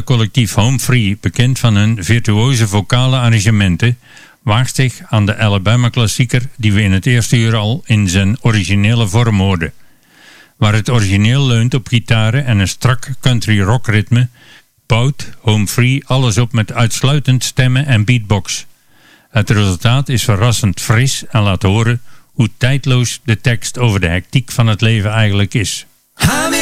muzikale collectief Home Free, bekend van hun virtuoze vocale arrangementen, waagt zich aan de Alabama-klassieker die we in het eerste uur al in zijn originele vorm hoorden. Waar het origineel leunt op gitaren en een strak country rock ritme, bouwt Home Free alles op met uitsluitend stemmen en beatbox. Het resultaat is verrassend fris en laat horen hoe tijdloos de tekst over de hectiek van het leven eigenlijk is.